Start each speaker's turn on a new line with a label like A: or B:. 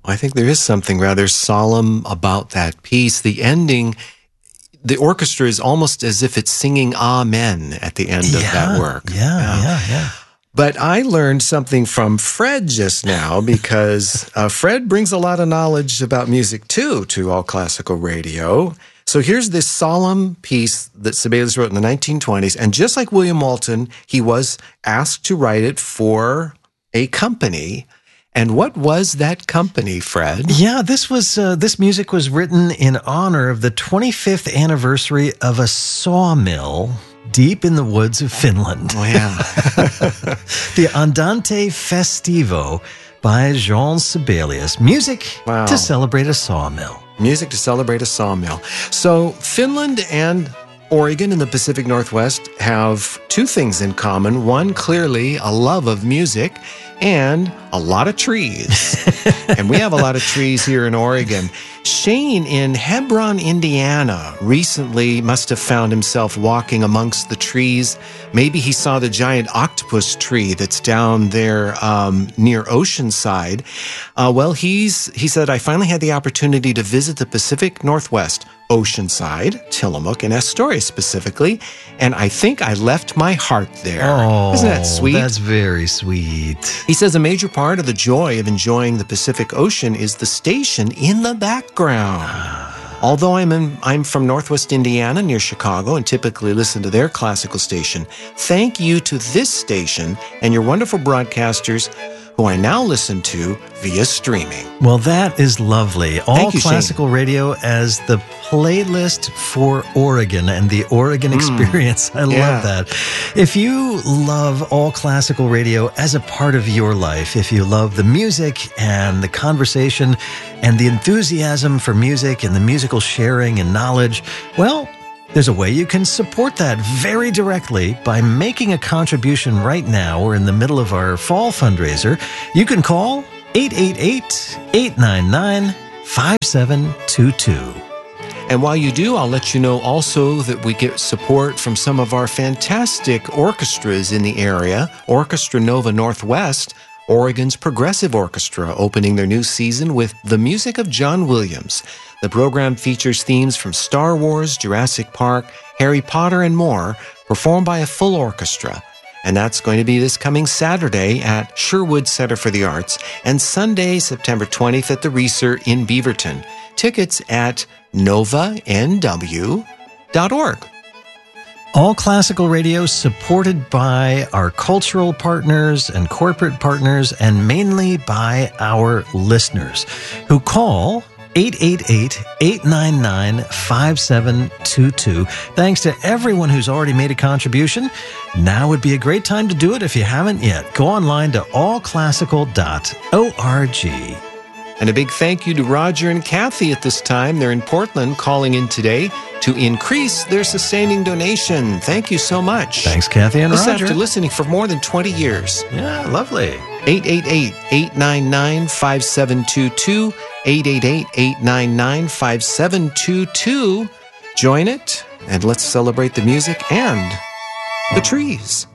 A: I think there is something rather solemn about that piece. The ending, the orchestra is almost as if it's singing Amen at the end of that work.
B: Yeah.
A: But I learned something from Fred just now because Fred brings a lot of knowledge about music, too, to All Classical Radio. So here's this solemn piece that Sibelius wrote in the 1920s. And just like William Moulton, he was asked to write it for a company. And what was that company, Fred?
B: Yeah, this music was written in honor of the 25th anniversary of a sawmill deep in the woods of Finland.
A: Oh, yeah.
B: The Andante Festivo by Jean Sibelius. Music to celebrate a sawmill.
A: Music to celebrate a sawmill. So Finland and Oregon in the Pacific Northwest have two things in common. One, clearly, a love of music and a lot of trees. And we have a lot of trees here in Oregon. Shane in Hebron, Indiana, recently must have found himself walking amongst the trees. Maybe he saw the giant octopus tree that's down there near Oceanside. He said, I finally had the opportunity to visit the Pacific Northwest, Oceanside, Tillamook, and Astoria specifically, and I think I left my heart there.
B: Oh,
A: isn't that sweet?
B: That's very sweet.
A: He says a major part of the joy of enjoying the Pacific Ocean is the station in the background. Although I'm from Northwest Indiana near Chicago and typically listen to their classical station, thank you to this station and your wonderful broadcasters who I now listen to via streaming.
B: Well, that is lovely. All Classical
A: Shane.
B: Radio as the playlist for Oregon and the Oregon experience. I love that. If you love All Classical Radio as a part of your life, if you love the music and the conversation and the enthusiasm for music and the musical sharing and knowledge, well, there's a way you can support that very directly by making a contribution right now. We're in the middle of our fall fundraiser. You can call 888-899-5722.
A: And while you do, I'll let you know also that we get support from some of our fantastic orchestras in the area. Orchestra Nova Northwest, Oregon's Progressive Orchestra, opening their new season with the music of John Williams. The program features themes from Star Wars, Jurassic Park, Harry Potter, and more, performed by a full orchestra. And that's going to be this coming Saturday at Sherwood Center for the Arts and Sunday, September 20th at the Reeser in Beaverton. Tickets at novanw.org.
B: All Classical Radio supported by our cultural partners and corporate partners and mainly by our listeners who call 888-899-5722. Thanks to everyone who's already made a contribution. Now would be a great time to do it if you haven't yet. Go online to allclassical.org.
A: And a big thank you to Roger and Kathy at this time. They're in Portland calling in today to increase their sustaining donation. Thank you so much.
B: Thanks, Kathy and
A: This
B: Roger.
A: after listening for more than 20 years.
B: Yeah, lovely.
A: 888-899-5722. 888-899-5722. Join it, and let's celebrate the music and the trees.